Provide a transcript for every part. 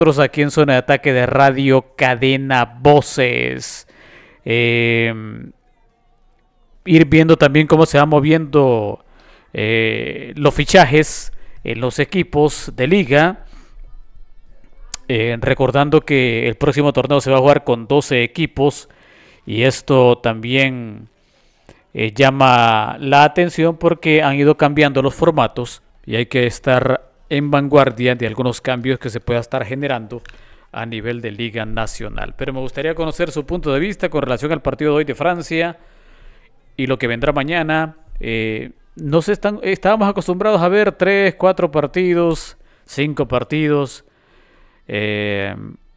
Nosotros aquí en Zona de Ataque de Radio Cadena Voces. Eh, Ir viendo también cómo se van moviendo los fichajes en los equipos de liga. Recordando que el próximo torneo se va a jugar con 12 equipos y esto también llama la atención porque han ido cambiando los formatos y hay que estar en vanguardia de algunos cambios que se pueda estar generando a nivel de Liga Nacional. Pero me gustaría conocer su punto de vista con relación al partido de hoy de Francia y lo que vendrá mañana. No se están, estábamos acostumbrados a ver 3, 4 partidos, 5 partidos, eh,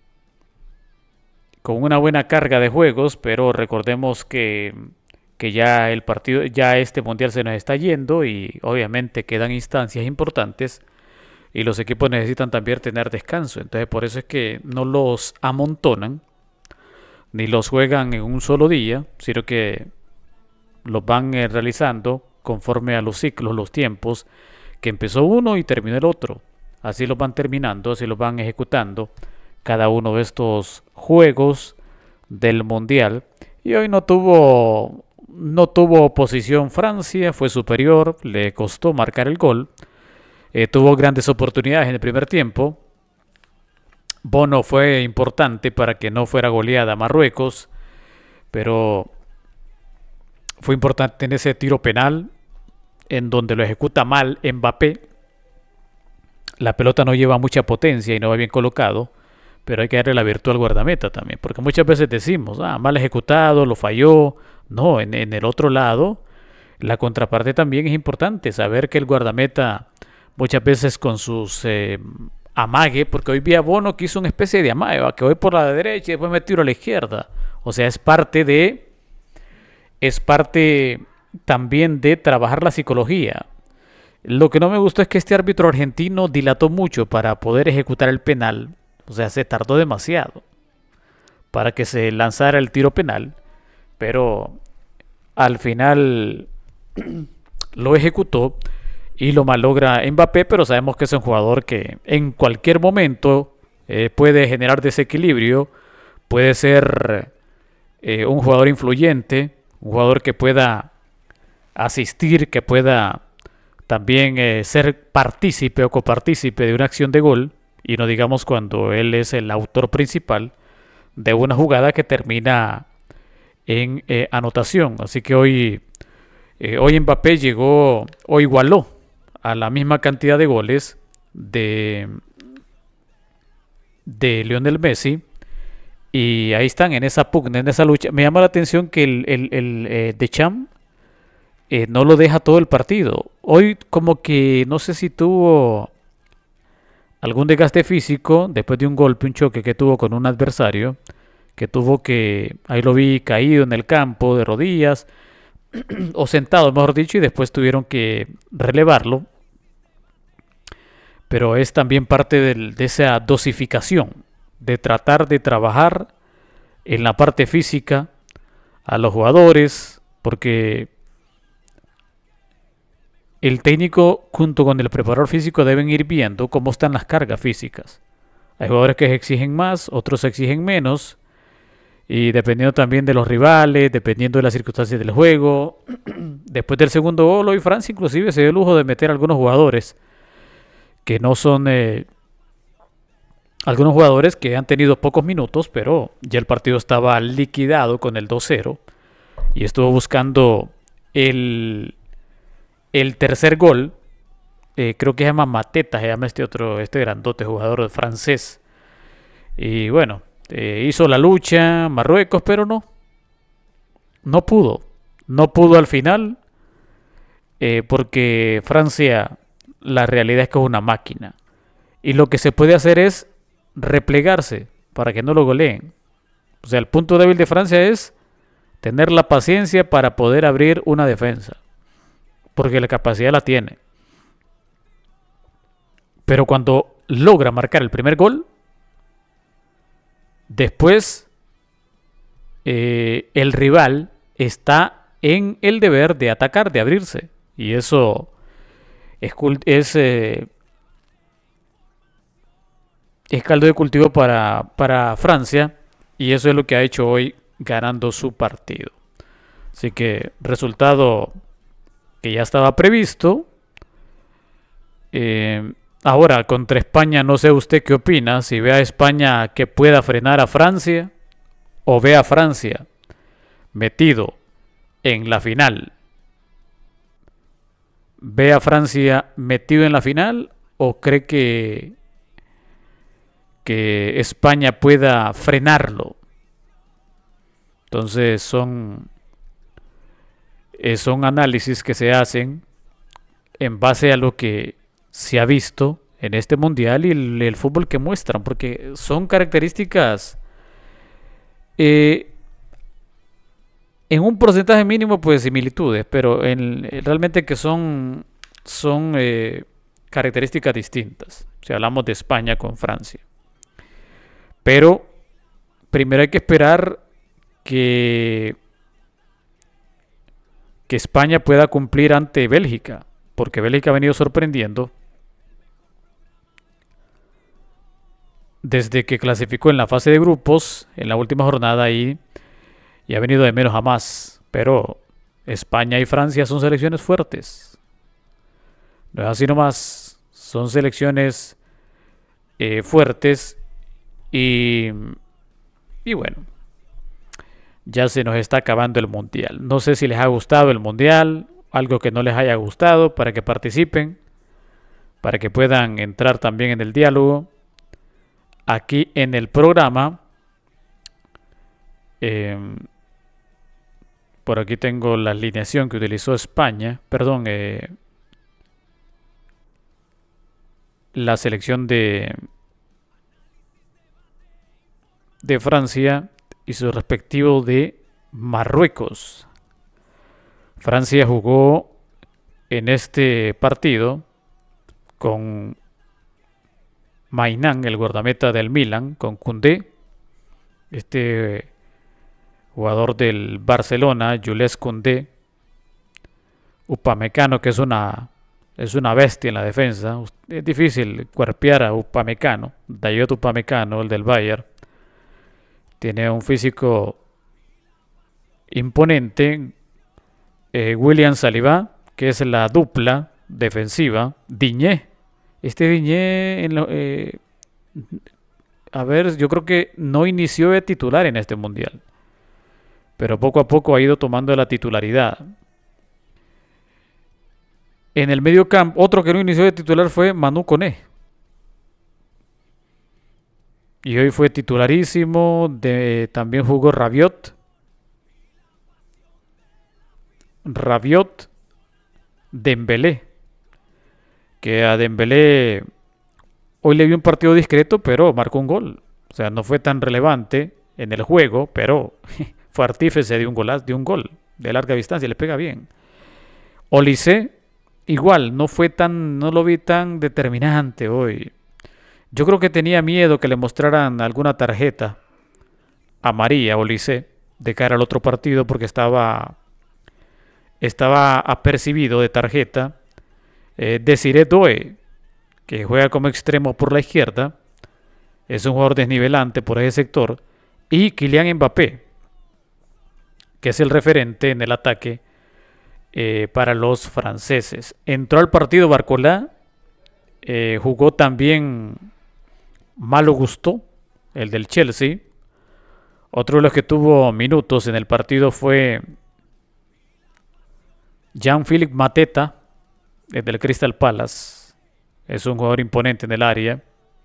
con una buena carga de juegos, pero recordemos que ya el partido, ya este mundial se nos está yendo y obviamente quedan instancias importantes y los equipos necesitan también tener descanso. Entonces por eso es que no los amontonan ni los juegan en un solo día, sino que los van realizando conforme a los ciclos, los tiempos, que empezó uno y terminó el otro. Así los van terminando, así los van ejecutando cada uno de estos juegos del mundial. Y hoy no tuvo oposición Francia, fue superior, le costó marcar el gol. Tuvo grandes oportunidades en el primer tiempo. Bono fue importante para que no fuera goleada Marruecos, pero fue importante en ese tiro penal en donde lo ejecuta mal Mbappé. La pelota no lleva mucha potencia y no va bien colocado, pero hay que darle la virtud al guardameta también, porque muchas veces decimos, mal ejecutado, lo falló. No, en el otro lado, la contraparte también es importante, saber que el guardameta muchas veces con sus amague, porque hoy vi a Bono que hizo una especie de amague, que voy por la derecha y después me tiro a la izquierda. O sea, es parte también de trabajar la psicología. Lo que no me gustó es que este árbitro argentino dilató mucho para poder ejecutar el penal. O sea, se tardó demasiado para que se lanzara el tiro penal, pero al final lo ejecutó y lo malogra Mbappé, pero sabemos que es un jugador que en cualquier momento puede generar desequilibrio, puede ser un jugador influyente, un jugador que pueda asistir, que pueda también ser partícipe o copartícipe de una acción de gol, y no digamos cuando él es el autor principal de una jugada que termina en anotación. Así que hoy Mbappé llegó o igualó a la misma cantidad de goles de Lionel Messi. Y ahí están, en esa pugna, en esa lucha. Me llama la atención que el Deschamps no lo deja todo el partido. Hoy como que no sé si tuvo algún desgaste físico después de un golpe, un choque que tuvo con un adversario, que tuvo que, ahí lo vi caído en el campo de rodillas, o sentado, mejor dicho, y después tuvieron que relevarlo. Pero es también parte de esa dosificación, de tratar de trabajar en la parte física a los jugadores, porque el técnico junto con el preparador físico deben ir viendo cómo están las cargas físicas. Hay jugadores que exigen más, otros exigen menos, y dependiendo también de los rivales, dependiendo de las circunstancias del juego. Después del segundo gol, hoy Francia inclusive se dio el lujo de meter a algunos jugadores que no son algunos jugadores que han tenido pocos minutos, pero ya el partido estaba liquidado con el 2-0 y estuvo buscando el, el tercer gol. Creo que se llama Mateta, se llama este grandote jugador francés. Y bueno, hizo la lucha Marruecos, pero no pudo. No pudo al final, porque Francia, la realidad es que es una máquina. Y lo que se puede hacer es replegarse para que no lo goleen. O sea, el punto débil de Francia es tener la paciencia para poder abrir una defensa, porque la capacidad la tiene. Pero cuando logra marcar el primer gol, después el rival está en el deber de atacar, de abrirse. Y eso es es caldo de cultivo para Francia y eso es lo que ha hecho hoy ganando su partido. Así que resultado que ya estaba previsto. Ahora, contra España, no sé usted qué opina, si ve a España que pueda frenar a Francia o ve a Francia metido en la final. ¿Ve a Francia metido en la final o cree que España pueda frenarlo? Entonces son análisis que se hacen en base a lo que se ha visto en este mundial y el fútbol que muestran, porque son características eh, en un porcentaje mínimo, pues similitudes, pero realmente que son características distintas. Si hablamos de España con Francia. Pero primero hay que esperar que, que España pueda cumplir ante Bélgica, porque Bélgica ha venido sorprendiendo desde que clasificó en la fase de grupos, en la última jornada ahí, y ha venido de menos a más. Pero España y Francia son selecciones fuertes. No es así nomás. Son selecciones fuertes y, y bueno, ya se nos está acabando el mundial. No sé si les ha gustado el mundial, algo que no les haya gustado, para que participen, para que puedan entrar también en el diálogo. Aquí en el programa, eh, por aquí tengo la alineación que utilizó España, perdón, la selección de Francia y su respectivo de Marruecos. Francia jugó en este partido con Mainan, el guardameta del Milan, con Koundé, este jugador del Barcelona, Jules Koundé, Upamecano, que es una bestia en la defensa. Es difícil cuerpear a Upamecano, Dayot Upamecano, el del Bayern. Tiene un físico imponente. William Saliba, que es la dupla defensiva. Diñé. Este Diñé, a ver, yo creo que no inició de titular en este mundial, pero poco a poco ha ido tomando la titularidad. En el medio campo, otro que no inició de titular fue Manu Koné. Y hoy fue titularísimo. También jugó Rabiot, Dembélé. Que a Dembélé hoy le dio un partido discreto, pero marcó un gol. O sea, no fue tan relevante en el juego, pero fue artífice de un gol de larga distancia, le pega bien. Olise, igual, no lo vi tan determinante hoy. Yo creo que tenía miedo que le mostraran alguna tarjeta amarilla a Olise de cara al otro partido porque estaba apercibido de tarjeta. Desiré Doe, que juega como extremo por la izquierda, es un jugador desnivelante por ese sector. Y Kylian Mbappé, que es el referente en el ataque para los franceses. Entró al partido Barcola, jugó también Malo Gusto, el del Chelsea. Otro de los que tuvo minutos en el partido fue Jean-Philippe Mateta, el del Crystal Palace. Es un jugador imponente en el área.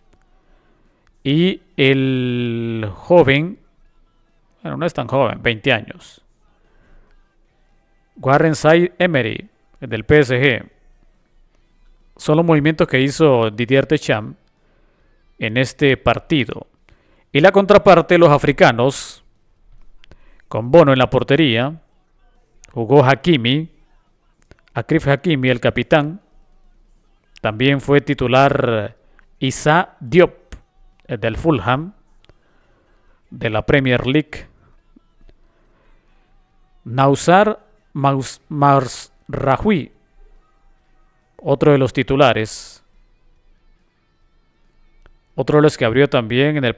Y el joven, bueno, no es tan joven, 20 años. Warren Zaïre-Emery, el del PSG. Son los movimientos que hizo Didier Deschamps en este partido. Y la contraparte, los africanos, con Bono en la portería, jugó Hakimi, Akrif Hakimi, el capitán. También fue titular Issa Diop, el del Fulham, de la Premier League. Nausar Mazraoui, otro de los titulares. Otro de los que abrió también en el